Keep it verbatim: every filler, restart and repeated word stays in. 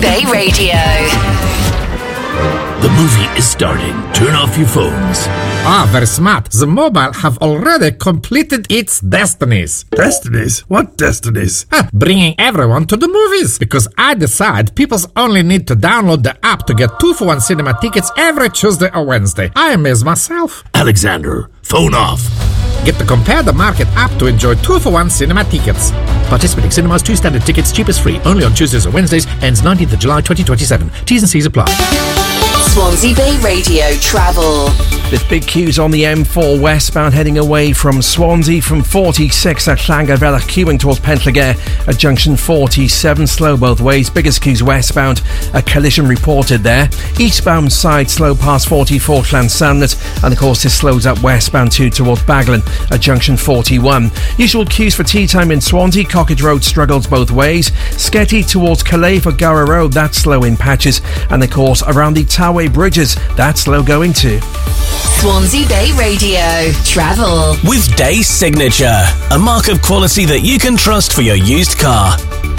Bay Radio. The movie is starting. Turn off your phones. Ah, very smart. The mobile have already completed its destinies. Destinies? What destinies? Ah, bringing everyone to the movies. Because I decide people only need to download the app to get two for one cinema tickets every Tuesday or Wednesday. I amaze myself. Alexander, phone off. Get the Compare the Market app to enjoy two for one cinema tickets. Participating cinemas, two standard tickets, cheapest free. Only on Tuesdays or Wednesdays. Ends nineteenth of July twenty twenty-seven. T's and C's apply. Swansea Bay Radio Travel. With big queues on the M four westbound heading away from Swansea from forty-six at Llangolfella, queuing towards Pentlager at junction forty-seven, slow both ways. Biggest queues westbound, a collision reported there. Eastbound side slow past forty-four Llansannet, and of course this slows up westbound too towards Baglan at junction forty-one. Usual queues for tea time in Swansea. Cockage Road struggles both ways. Sketty towards Calais for Gower Road, that's slow in patches, and of course around the Toway Bridges, that's slow going too. Swansea Bay Radio Travel. With Day Signature, a mark of quality that you can trust for your used car.